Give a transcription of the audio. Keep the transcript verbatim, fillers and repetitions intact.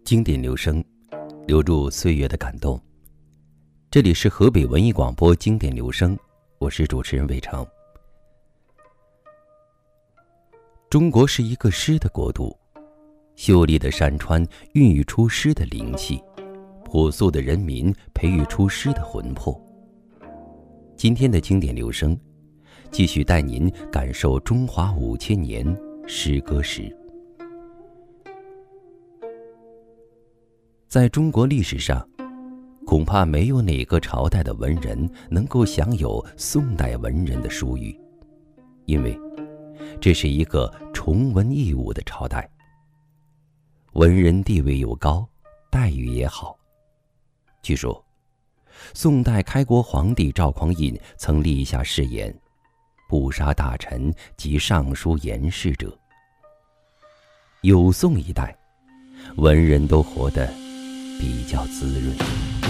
经典留声，留住岁月的感动。这里是河北文艺广播经典留声，我是主持人魏成。中国是一个诗的国度，秀丽的山川孕育出诗的灵气，朴素的人民培育出诗的魂魄。今天的经典留声，继续带您感受中华五千年诗歌史。在中国历史上，恐怕没有哪个朝代的文人能够享有宋代文人的殊誉，因为这是一个崇文抑武的朝代，文人地位又高，待遇也好。据说宋代开国皇帝赵匡胤曾立下誓言，不杀大臣及尚书言事者。有宋一代，文人都活得比较滋润。